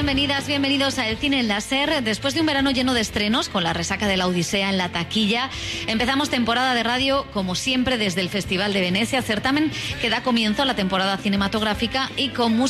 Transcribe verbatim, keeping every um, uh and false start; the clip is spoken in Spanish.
bienvenidas, bienvenidos a El Cine en la SER. Después de un verano lleno de estrenos, con la resaca de la Odisea en la taquilla, empezamos temporada de radio, como siempre, desde el Festival de Venecia, certamen que da comienzo a la temporada cinematográfica y con música